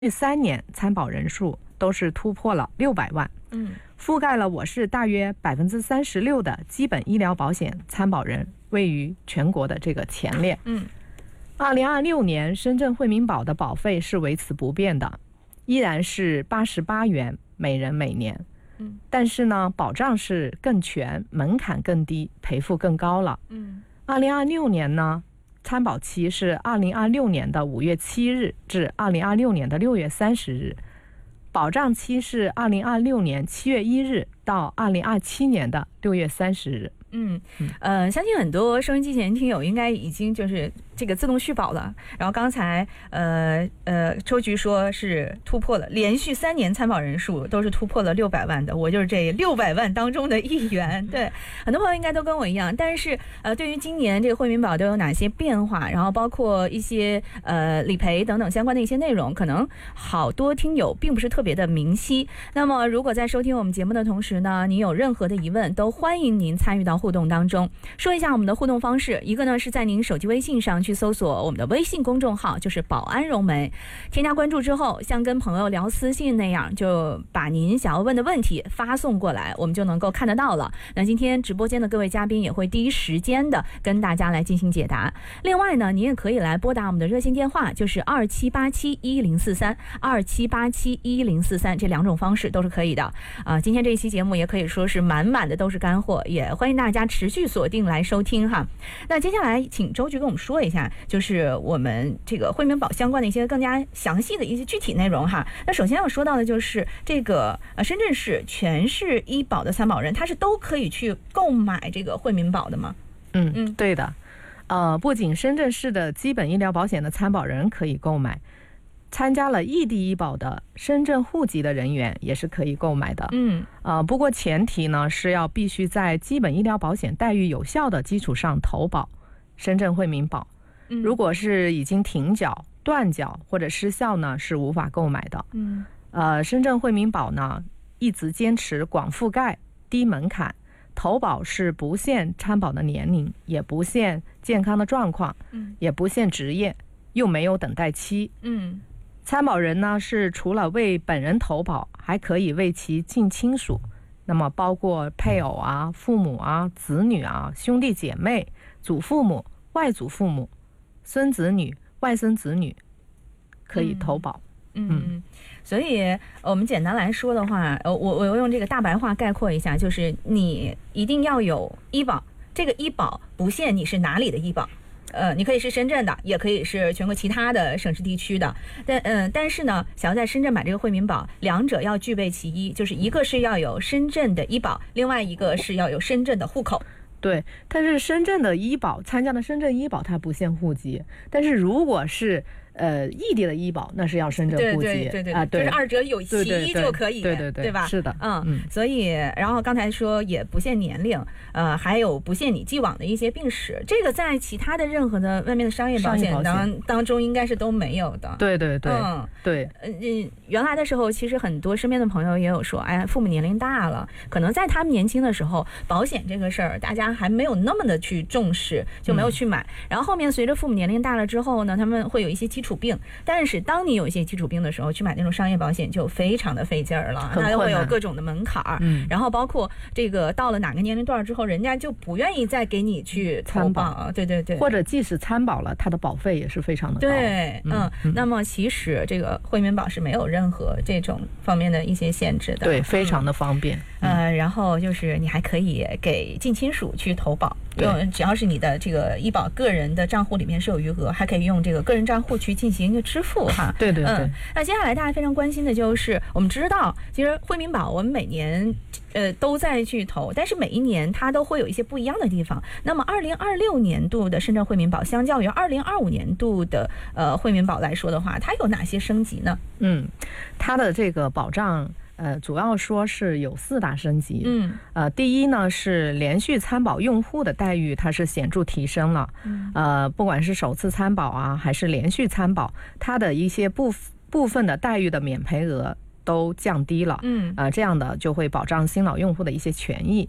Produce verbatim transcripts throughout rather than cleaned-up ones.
这三年参保人数都是突破了六百万， 嗯， 覆盖了我市大约百分之三十六的基本医疗保险参保人，位于全国的这个前列。 嗯， 二零二六年深圳惠民保的保费是维持不变的，依然是八十八元每人每年。 嗯， 但是呢，保障是更全，门槛更低，赔付更高了。 嗯， 二零二六年呢，参保期是二零二六年的五月七日至二零二六年的六月三十日，保障期是二零二六年七月一日到二零二七年的六月三十日。 嗯，呃，相信很多收音机前听友应该已经就是这个自动续保了。然后刚才呃呃周局说是突破了，连续三年参保人数都是突破了六百万的，我就是这六百万当中的一员。对，很多朋友应该都跟我一样。但是呃，对于今年这个惠民保都有哪些变化，然后包括一些呃理赔等等相关的一些内容，可能好多听友并不是特别的明晰。那么如果在收听我们节目的同时呢，您有任何的疑问，都欢迎您参与到互动当中。说一下我们的互动方式，一个呢是在您手机微信上去搜索我们的微信公众号，就是保安融媒，添加关注之后，像跟朋友聊私信那样，就把您想要问的问题发送过来，我们就能够看得到了。那今天直播间的各位嘉宾也会第一时间的跟大家来进行解答。另外呢，您也可以来拨打我们的热线电话，就是二七八七一零四三 二七八七一零四三，这两种方式都是可以的啊、呃。今天这一期节目也可以说是满满的都是干货，也欢迎大家持续锁定来收听哈。那接下来请周局跟我们说一下，就是我们这个惠民保相关的一些更加详细的一些具体内容哈。那首先要说到的就是这个呃深圳市全市医保的参保人，他是都可以去购买这个惠民保的吗？ 嗯嗯，对的。呃，不仅深圳市的基本医疗保险的参保人可以购买，参加了异地医保的深圳户籍的人员也是可以购买的。 嗯， 呃，不过前提呢是要必须在基本医疗保险待遇有效的基础上投保深圳惠民保。 嗯， 如果是已经停缴、断缴或者失效呢，是无法购买的。 嗯， 呃，深圳惠民保呢一直坚持广覆盖、低门槛，投保是不限参保的年龄，也不限健康的状况， 嗯， 也不限职业，又没有等待期。 嗯。 参保人呢是除了为本人投保，还可以为其近亲属，那么包括配偶啊、父母啊、子女啊、兄弟姐妹、祖父母、外祖父母、孙子女、外孙子女可以投保。 嗯，嗯，所以我们简单来说的话，呃，我我用这个大白话概括一下，就是你一定要有医保，这个医保不限你是哪里的医保。呃，你可以是深圳的，也可以是全国其他的省市地区的，但嗯、呃，但是呢，想要在深圳买这个惠民保，两者要具备其一，就是一个是要有深圳的医保，另外一个是要有深圳的户口。 对，但是深圳的医保参加的深圳医保它不限户籍，但是如果是呃异地的医保，那是要深圳户籍。 对对对对啊，对， 就是二者有其一就可以， 对对 对, 对, 对, 对吧？ 是的， 嗯嗯， 所以然后刚才说也不限年龄，呃，还有不限你既往的一些病史，这个在其他的任何的外面的商业保险当当中应该是都没有的。 对对对， 嗯对， 嗯，原来的时候其实很多身边的朋友也有说，哎，父母年龄大了，可能在他们年轻的时候，保险这个事儿大家还没有那么的去重视，就没有去买。嗯、然后后面随着父母年龄大了之后呢，他们会有一些基础病，但是当你有一些基础病的时候，去买那种商业保险就非常的费劲儿了，它会有各种的门槛儿、嗯，然后包括这个到了哪个年龄段之后，人家就不愿意再给你去投保，对对对， 或者即使参保了，它的保费也是非常的高。 对，嗯，嗯那么其实这个惠民保是没有任何这种方面的一些限制的， 对，非常的方便。 嗯、呃，然后就是你还可以给近亲属去投保，用只要是你的这个医保个人的账户里面是有余额，还可以用这个个人账户去进行一个支付哈。 对对对。 嗯，那接下来大家非常关心的就是，我们知道其实惠民保我们每年呃都在去投，但是每一年它都会有一些不一样的地方。那么二零二六年度的深圳惠民保相较于二零二五年度的呃惠民保来说的话，它有哪些升级呢？ 嗯，它的这个保障呃，主要说是有四大升级。 嗯， 呃，第一呢是连续参保用户的待遇，它是显著提升了。 嗯， 呃，不管是首次参保啊，还是连续参保，它的一些部部分的待遇的免赔额都降低了。 嗯， 呃，这样的就会保障新老用户的一些权益。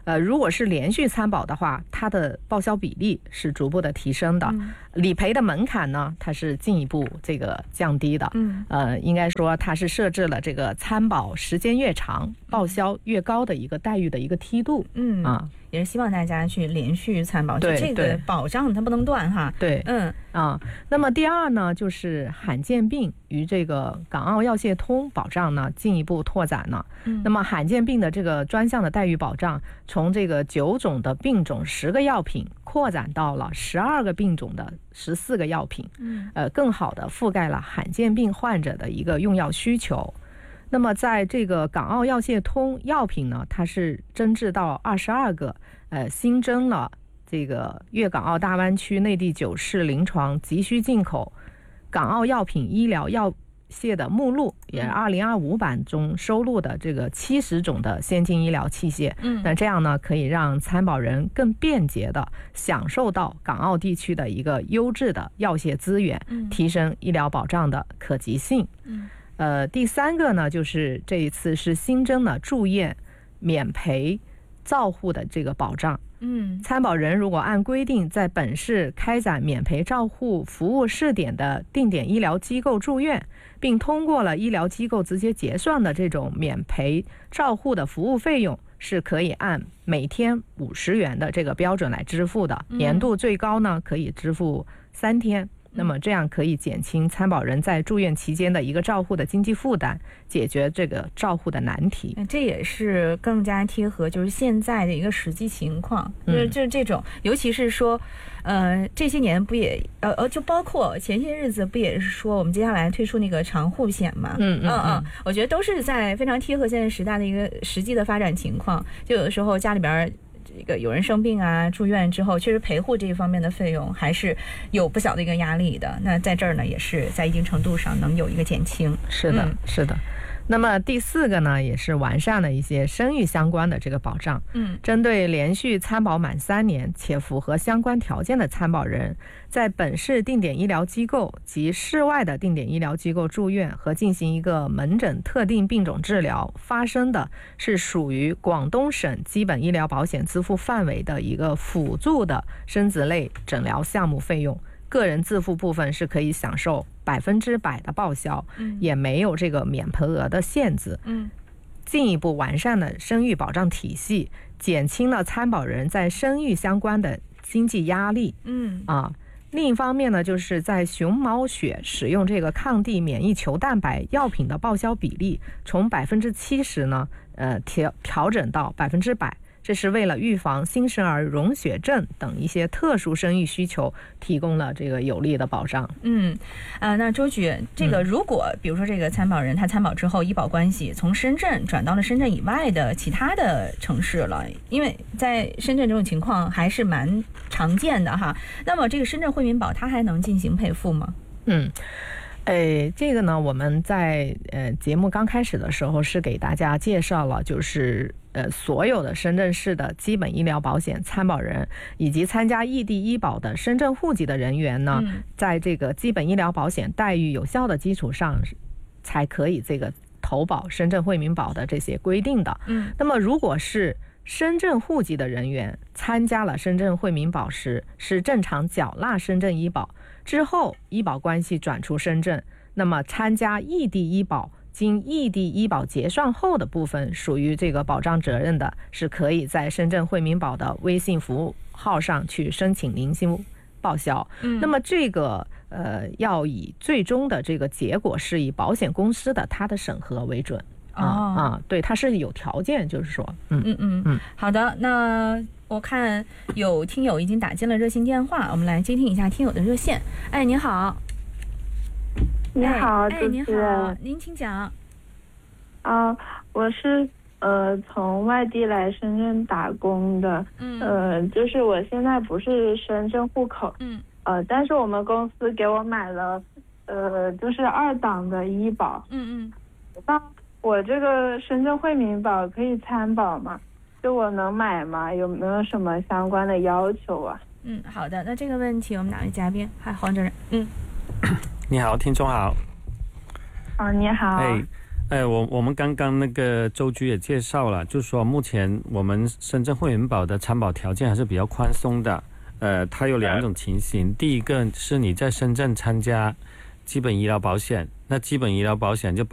呃，如果是连续参保的话，它的报销比例是逐步的提升的， 嗯、 理赔的门槛呢，它是进一步这个降低的。 嗯， 呃，应该说它是设置了这个参保时间越长，报销越高的一个待遇的一个梯度。 嗯啊， 也是希望大家去连续参保， 对， 这个保障它不能断哈。 对， 嗯啊，那么第二呢，就是罕见病与这个港澳药械通保障呢进一步拓展了。 嗯， 那么罕见病的这个专项的待遇保障，从这个九种的病种十个药品扩展到了十二个病种的十四个药品， 嗯， 呃，更好的覆盖了罕见病患者的一个用药需求。那么在这个港澳药械通药品呢，它是增至到二十二个，呃，新增了这个粤港澳大湾区内地九市临床急需进口港澳药品医疗药械的目录，也二零二五版中收录的这个七十种的先进医疗器械。 嗯， 那这样呢，可以让参保人更便捷的享受到港澳地区的一个优质的药械资源， 嗯、 提升医疗保障的可及性。 嗯。 呃，第三个呢，就是这一次是新增了住院免赔照护的这个保障。 嗯， 参保人如果按规定在本市开展免赔照护服务试点的定点医疗机构住院，并通过了医疗机构直接结算的这种免赔照护的服务费用，是可以按每天五十元的这个标准来支付的，年度最高呢可以支付三天。那么这样可以减轻参保人在住院期间的一个照护的经济负担，解决这个照护的难题。 这也是更加贴合就是现在的一个实际情况，就是就是这种，尤其是说，呃，这些年不也呃呃，就包括前些日子不也是说我们接下来推出那个长护险嘛？ 嗯嗯 嗯, 嗯，我觉得都是在非常贴合现在时代的一个实际的发展情况。就有的时候家里边这个有人生病啊，住院之后，确实陪护这一方面的费用还是有不小的一个压力的。那在这儿呢，也是在一定程度上能有一个减轻。 是的，嗯、是的。那么第四个呢，也是完善了一些生育相关的这个保障。 嗯， 针对连续参保满三年且符合相关条件的参保人，在本市定点医疗机构及市外的定点医疗机构住院和进行一个门诊特定病种治疗，发生的是属于广东省基本医疗保险支付范围的一个辅助的生殖类诊疗项目费用，个人自付部分是可以享受百分之百的报销， 嗯、 也没有这个免赔额的限制。 嗯， 进一步完善了生育保障体系，减轻了参保人在生育相关的经济压力。 嗯啊，另一方面呢，就是在熊猫血使用这个抗地免疫球蛋白药品的报销比例从百分之七十呢，呃调调整到百分之百。这是为了预防新生儿溶血症等一些特殊生育需求，提供了这个有力的保障。 嗯，啊，那周局，这个如果比如说这个参保人他参保之后，医保关系从深圳转到了深圳以外的其他的城市了，因为在深圳这种情况还是蛮常见的哈。那么这个深圳惠民保它还能进行赔付吗？ 嗯。诶，这个呢，我们在呃节目刚开始的时候是给大家介绍了，就是呃所有的深圳市的基本医疗保险参保人以及参加异地医保的深圳户籍的人员呢， 嗯、 在这个基本医疗保险待遇有效的基础上，才可以这个投保深圳惠民保的这些规定的。 嗯， 那么如果是深圳户籍的人员参加了深圳惠民保时，是正常缴纳深圳医保。之后医保关系转出深圳，那么参加异地医保经异地医保结算后的部分属于这个保障责任的，是可以在深圳惠民保的微信服务号上去申请零星报销。 嗯， 那么这个呃要以最终的这个结果是以保险公司的它的审核为准。啊、 哦、 啊，对，它是有条件，就是说，嗯嗯嗯嗯，好的，那我看有听友已经打进了热线电话，我们来接听一下听友的热线。哎，您好， 你好， 哎，您好，您请讲。 啊，我是呃从外地来深圳打工的， 嗯， 呃，就是我现在不是深圳户口， 嗯， 呃，但是我们公司给我买了，呃，就是二档的医保， 嗯嗯， 那我这个深圳惠民保可以参保吗？就我能买吗？有没有什么相关的要求啊？ 嗯，好的，那这个问题我们哪位嘉宾？嗨，黄主任，嗯， 你好，听众好。 啊，你好。 哎， 哎，我我们刚刚那个周局也介绍了，就是说目前我们深圳会员保的参保条件还是比较宽松的。呃，它有两种情形，第一个是你在深圳参加基本医疗保险，那基本医疗保险就